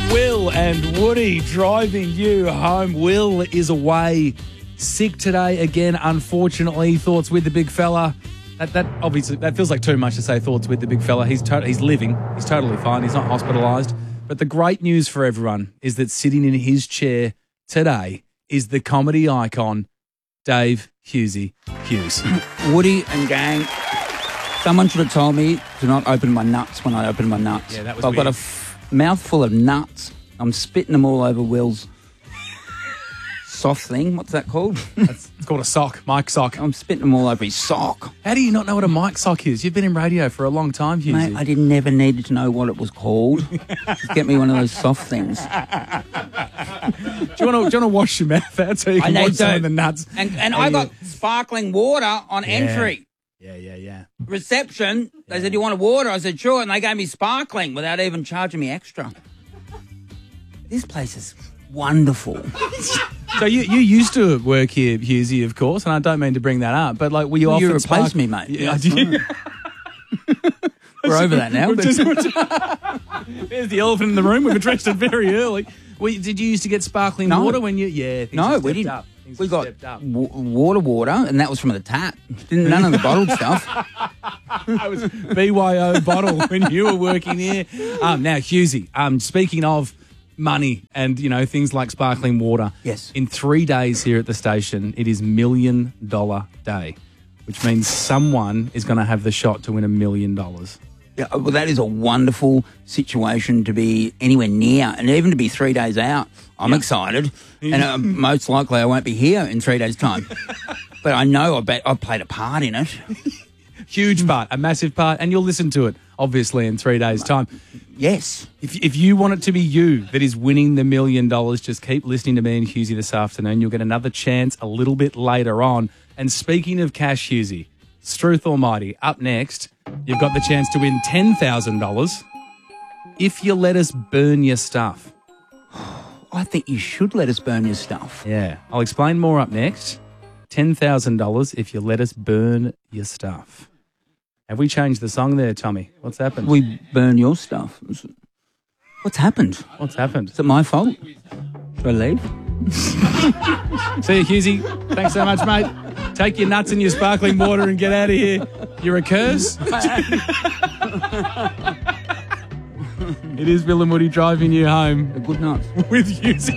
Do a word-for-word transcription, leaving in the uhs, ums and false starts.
Will and Woody driving you home. Will is away, sick today again, unfortunately. Thoughts with the big fella. That, that obviously, that feels like too much to say thoughts with the big fella. He's, to- he's living. He's totally fine. He's not hospitalised. But the great news for everyone is that sitting in his chair today is the comedy icon, Dave Hughesy Hughes. Woody and gang, someone should have told me to not open my nuts when I open my nuts. Yeah, that was I've weird. got a f- mouthful of nuts. I'm spitting them all over Will's soft thing. What's that called? That's, it's called a sock, mic sock. I'm spitting them all over his sock. How do you not know what a mic sock is? You've been in radio for a long time, Hughesy. Mate, I didn't never needed to know what it was called. Just get me one of those soft things. Do you want to do you want to wash your mouth out so you can I watch need some to. of the nuts? And, and How I you- got sparkling water on entry. Yeah, yeah, yeah. Reception, they said, "You want a water?" I said, "Sure," and they gave me sparkling without even charging me extra. This place is wonderful. So you, you used to work here, Hughesy, of course, and I don't mean to bring that up, but like, were you Well, you offered replaced spark- me, mate. Yeah, That's I did. We're over that now. We're but- just- we're just- There's the elephant in the room. We've addressed it very early. Well, did you used to get sparkling No. water when you? Yeah, things No, have we stepped didn't. Up. Things We have got stepped up. w- water, water, and that was from the tap. Didn't none of the bottled stuff. I was B Y O bottle when you were working here. Um, now, Hughesy, um, speaking of money and, you know, things like sparkling water. Yes. In three days here at the station, it is million dollar day, which means someone is going to have the shot to win a million dollars. Yeah, well, that is a wonderful situation to be anywhere near, and even to be three days out. I'm Yeah. excited, and uh, most likely I won't be here in three days' time. But I know I bet I played a part in it. Huge part, a massive part, and you'll listen to it, obviously, in three days' time. Yes. If, if you want it to be you that is winning the million dollars, just keep listening to me and Hughesy this afternoon. You'll get another chance a little bit later on. And speaking of cash, Hughesy, Struth Almighty, up next, you've got the chance to win ten thousand dollars if you let us burn your stuff. I think you should let us burn your stuff. Yeah, I'll explain more up next. ten thousand dollars if you let us burn your stuff. Have we changed the song there, Tommy? What's happened? We burn your stuff. What's happened? What's happened? Is it my fault? Should I leave? See you, Hughesy. Thanks so much, mate. Take your nuts and your sparkling water and get out of here. You're a curse. It is Will and Woody driving you home Good night. with Hughesy.